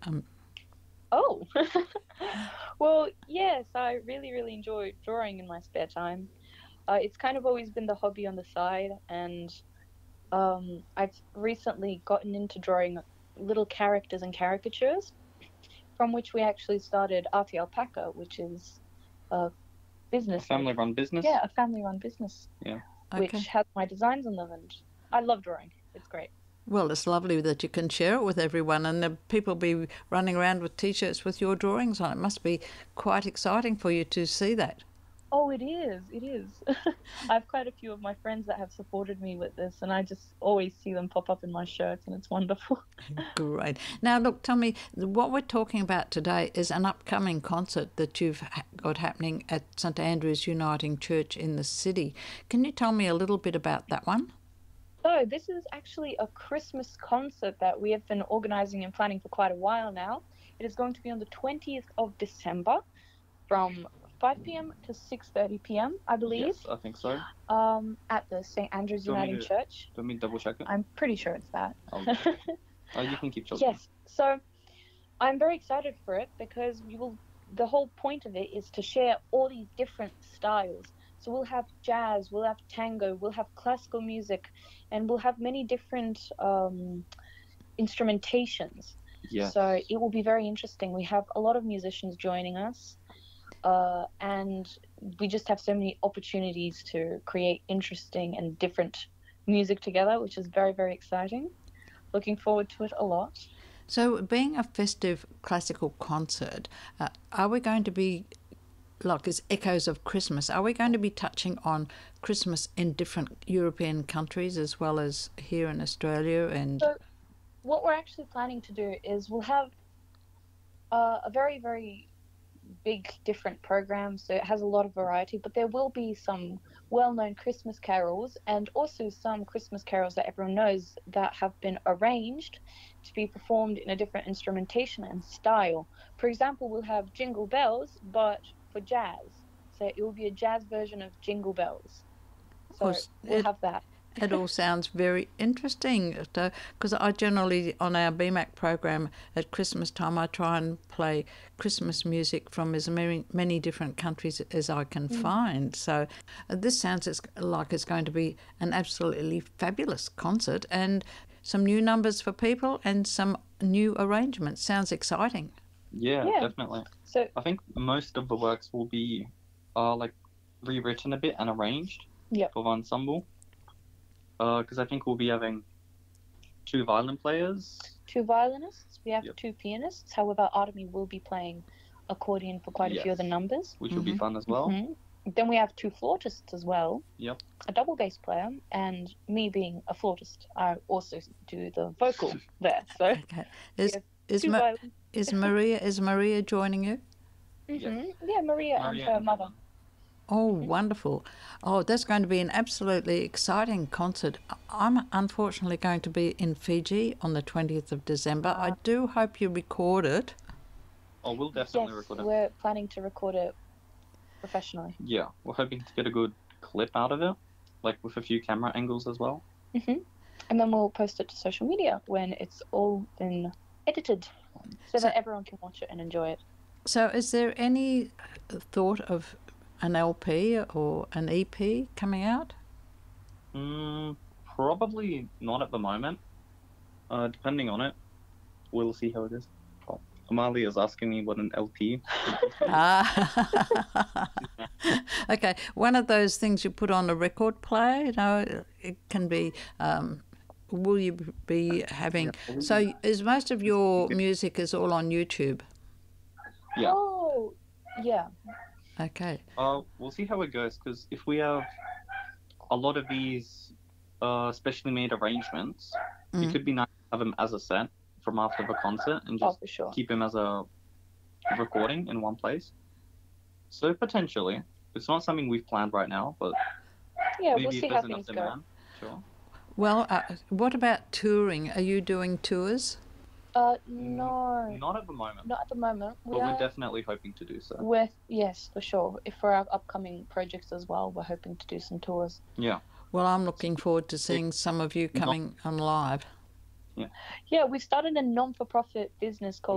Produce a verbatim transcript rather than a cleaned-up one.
Um, Oh, well, yes, I really, really enjoy drawing in my spare time. Uh, it's kind of always been the hobby on the side, and um, I've recently gotten into drawing little characters and caricatures, from which we actually started Arty Alpaca, which is a A business, family-run business. yeah, a family-run business, Yeah. which okay. has my designs on them, and I love drawing. It's great. Well, it's lovely that you can share it with everyone, and the people be running around with T-shirts with your drawings on. It must be quite exciting for you to see that. Oh, it is. It is. I have quite a few of my friends that have supported me with this, and I just always see them pop up in my shirts, and it's wonderful. Great. Now, look, tell me, what we're talking about today is an upcoming concert that you've ha- got happening at St Andrew's Uniting Church in the city. Can you tell me a little bit about that one? So, this is actually a Christmas concert that we have been organising and planning for quite a while now. It is going to be on the twentieth of December from five p m to six thirty p m, I believe, Yes, I think so. um, at the St Andrew's Do you want me Uniting to- Church. Let me double check it. I'm pretty sure it's that. Oh, oh, you can keep talking. Yes. So I'm very excited for it because we will. The whole point of it is to share all these different styles. So we'll have jazz, we'll have tango, we'll have classical music, and we'll have many different um, instrumentations. Yes. So it will be very interesting. We have a lot of musicians joining us, uh, and we just have so many opportunities to create interesting and different music together, which is very, very exciting. Looking forward to it a lot. So, being a festive classical concert, uh, are we going to be, like as echoes of Christmas, are we going to be touching on Christmas in different European countries as well as here in Australia? And So what we're actually planning to do is we'll have uh, a very, very big different program, so it has a lot of variety, but there will be some well-known Christmas carols and also some Christmas carols that everyone knows that have been arranged to be performed in a different instrumentation and style. For example, we'll have Jingle Bells, but for jazz. So it will be a jazz version of Jingle Bells. So course, we'll it- have that. it all sounds very interesting, because I generally, on our B MAC program at Christmas time, I try and play Christmas music from as many, many different countries as I can find. So uh, this sounds as, like it's going to be an absolutely fabulous concert, and some new numbers for people and some new arrangements. Sounds exciting. Yeah, Yeah. definitely. So I think most of the works will be uh like rewritten a bit and arranged. Yep. For the ensemble. Uh, because I think we'll be having two violin players. two violinists, we have Yep. two pianists. However, Artemy will be playing accordion for quite a few of the Yes. numbers. Which will be Mhm. fun as well. Mhm. Then we have two flautists as well. Yep. A double bass player, and me being a flautist, I also do the vocal there. So Okay. Is Yeah, is two Ma- violins. is Maria is Maria joining you? Mhm. Yeah, Maria, Maria and her and mother. Oh, wonderful. Oh, that's going to be an absolutely exciting concert. I'm unfortunately going to be in Fiji on the twentieth of December. I do hope you record it. Oh, we'll definitely Yes, record it. we're planning to record it professionally. Yeah, we're hoping to get a good clip out of it, like with a few camera angles as well. hmm And then we'll post it to social media when it's all been edited, so, So- that everyone can watch it and enjoy it. So, is there any thought of an L P or an E P coming out? Mm, probably not at the moment. Uh, depending on it, we'll see how it is. Oh, Amalia is asking me what an L P. Ah. Okay, one of those things you put on a record player, you know, it can be. Um, will you be having? So, is most of your music is all on YouTube? Yeah. Oh, yeah. Okay. Uh, we'll see how it goes, because if we have a lot of these uh, specially made arrangements, it Mm. could be nice to have them as a set from after the concert and Oh, just for sure. keep them as a recording in one place. So potentially, it's not something we've planned right now, but Yeah, maybe we'll if see there's how enough things go. demand, sure. Well, uh, what about touring? Are you doing tours? Uh, no, Not at the moment, not at the moment. We but are. we're definitely hoping to do so. With yes, for sure. If for our upcoming projects as well, we're hoping to do some tours. Yeah. Well, I'm looking forward to seeing some of you coming on live. Yeah, we've started a non-for-profit business called